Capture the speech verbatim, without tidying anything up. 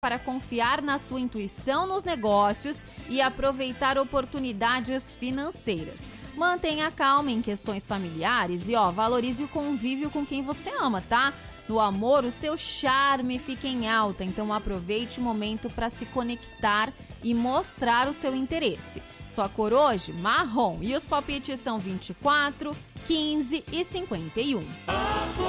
para confiar na sua intuição nos negócios e aproveitar oportunidades financeiras. Mantenha calma em questões familiares e, ó, valorize o convívio com quem você ama, tá? No amor, o seu charme fica em alta, então aproveite o momento para se conectar e mostrar o seu interesse. Sua cor hoje, marrom, e os palpites são vinte e quatro, quinze e cinquenta e um.